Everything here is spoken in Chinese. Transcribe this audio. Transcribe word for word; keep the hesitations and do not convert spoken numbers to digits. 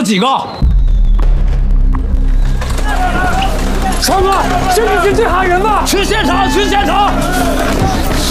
几个？ 川哥，这已经最吓人了！ 去现场，去现场！